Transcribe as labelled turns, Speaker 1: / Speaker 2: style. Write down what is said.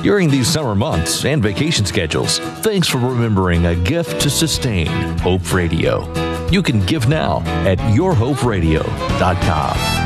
Speaker 1: during these summer months and vacation schedules. Thanks for remembering a gift to sustain Hope Radio. You can give now at yourhoperadio.com.